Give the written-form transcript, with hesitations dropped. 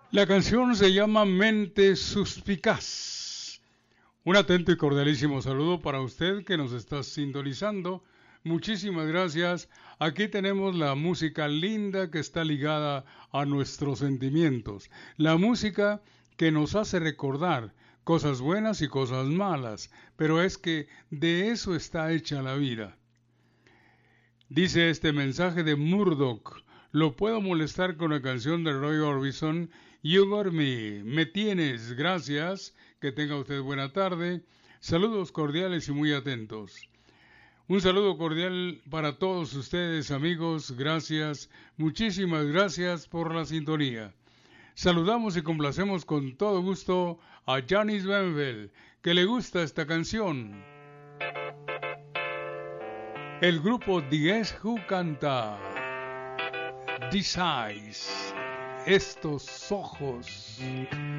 La canción se llama Mente Suspicaz. Un atento y cordialísimo saludo para usted que nos está sintonizando. Muchísimas gracias. Aquí tenemos la música linda que está ligada a nuestros sentimientos. La música que nos hace recordar cosas buenas y cosas malas. Pero es que de eso está hecha la vida. Dice este mensaje de Murdoch. Lo puedo molestar con la canción de Roy Orbison, You Got Me. Me tienes, gracias. Que tenga usted buena tarde. Saludos cordiales y muy atentos. Un saludo cordial para todos ustedes, amigos. Gracias, muchísimas gracias por la sintonía. Saludamos y complacemos con todo gusto a Janis Benvel, que le gusta esta canción. El grupo The Guess Who canta These Eyes, estos ojos.